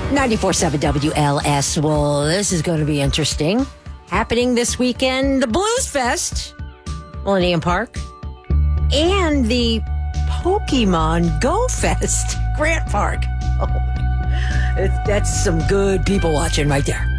94.7 WLS. Well, this is going to be interesting. Happening this weekend, the Blues Fest, Millennium Park, and the Pokemon Go Fest, Grant Park. Oh, that's some good people watching right there.